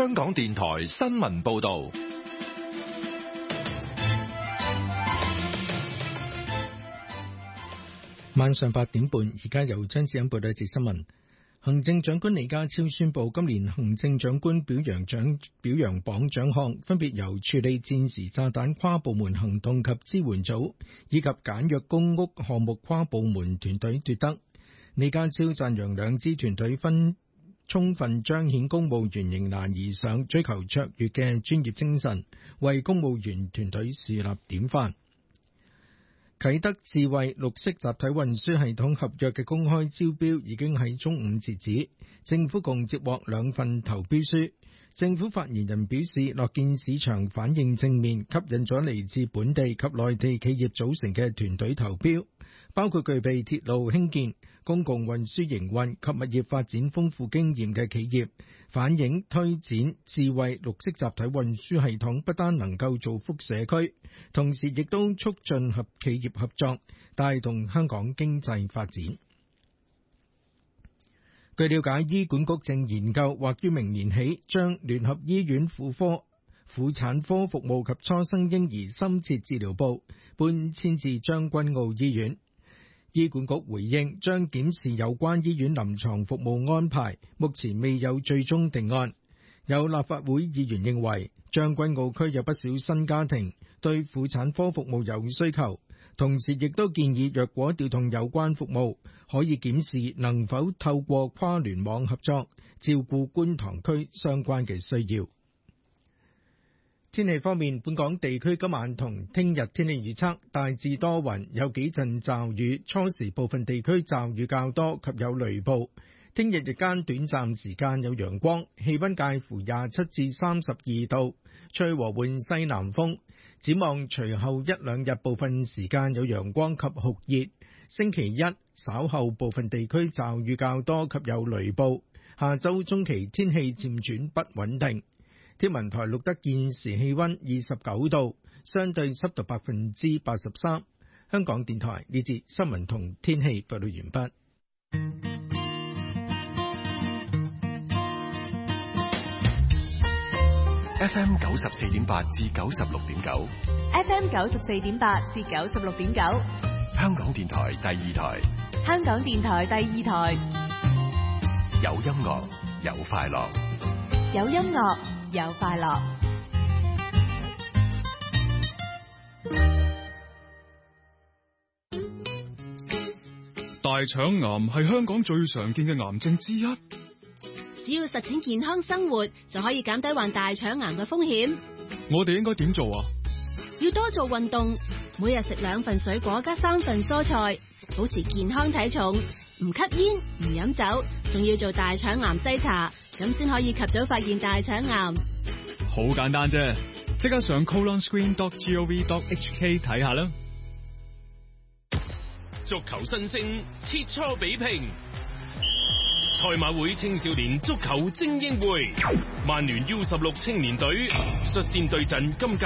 香港電台新聞報道。 晚上8點半，而家由張志欣報道一節新聞。行政長官李家超宣布，今年行政長官表揚榜獎項分別由處理戰時炸彈跨部門行動及支援組以及簡約公屋項目跨部門團隊奪得。李家超讚揚兩支團隊充分彰顯公務員迎難而上、追求卓越嘅專業精神，為公務員團隊樹立典範。啟德智慧綠色集體運輸系統合約嘅公開招標已經喺中午截止，政府共接獲2份投標書。政府發言人表示，樂見市場反應正面，吸引咗嚟自本地及內地企業組成嘅團隊投標，包括具備鐵路興建、公共運輸營運及物業發展豐富經驗嘅企業，反映推展智慧綠色集體運輸系統不單能夠造福社區，同時亦都促進企業合作，帶動香港經濟發展。據了解，醫管局正研究或於明年起將聯合醫院婦產科服務及初生嬰兒深切治療部搬遷至將軍澳醫院。醫管局回應將檢視有關醫院臨床服務安排，目前未有最終定案。有立法會議員認為，將軍澳區有不少新家庭對婦產科服務有需求，同時亦都建議若果調動有關服務，可以檢視能否透過跨聯網合作，照顧觀塘區相關嘅需要。天氣方面，本港地區今晚同聽日天氣預測大致多雲，有幾陣驟雨，初時部分地區驟雨較多及有雷暴。聽日日間短暫時間有陽光，氣溫介乎27至32度，吹和緩西南風。展望隨後一兩日部分時間有陽光及酷熱，星期一稍後部分地區驟雨較多及有雷暴。下周中期天氣漸轉不穩定。天文台錄得現時氣溫29度，相對濕度83%。香港電台呢節新聞同天氣報道完畢。 FM 94.8至96.9 ，FM 94.8至96.9， 香港電台第2台， 香港電台第2台， 有音樂有快樂， 有音樂有快樂。 大腸癌係香港最常見嘅癌症之一。 只要實踐健康生活，就可以減低患大腸癌嘅風險。 我哋應該點做啊？ 要多做運動，每日食2份水果加3份蔬菜，保持健康體重，唔吸煙唔飲酒，仲要做大腸癌篩查，咁先可以及早發現大腸癌。 好簡單啫，即刻上 colonscreen.gov.hk 睇下啦。 足球新星切磋比拼。賽馬會青少年足球精英會，曼聯 U16 青年隊率先對陣今屆